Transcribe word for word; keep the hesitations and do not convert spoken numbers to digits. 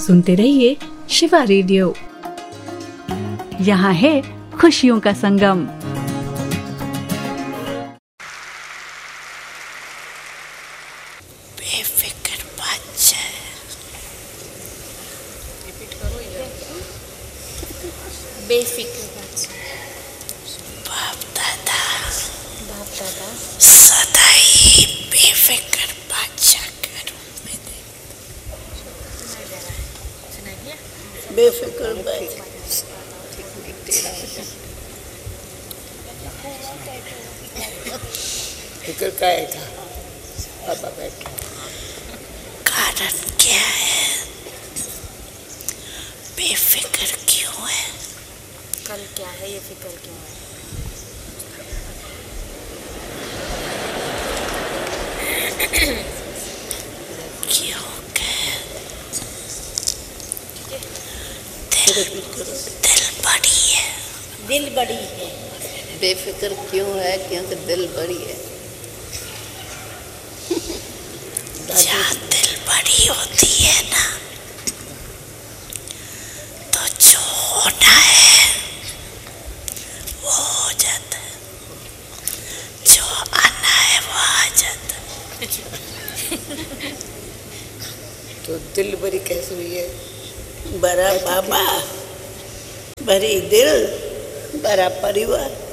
सुनते रहिए शिवा रेडियो। यहाँ है खुशियों का संगम। बेफिक्र बच्चे, बेफिक्र बच्चे, बाप दादा बाप दादा सदा ही बेफिक्र बच्चा के रूप में दे। बेफिक्र बच्चा फिक्र का है था पापा बैठे। कारण क्या है? बेफिक्र क्यों है? कल क्या है ये फिक्र क्यों है? क्योंकि दिल दिल बड़ी है। दिल बड़ी है। बेफिक्र क्यों है? क्योंकि दिल बड़ी है। जहाँ दिल बड़ी होती है ना, तो जो होना है वो हो जाता है, जो आना है वो आ जाता है। तो दिल बड़ी कैसे हुई है? बड़ा बाबा, बड़ी दिल, बड़ा परिवार।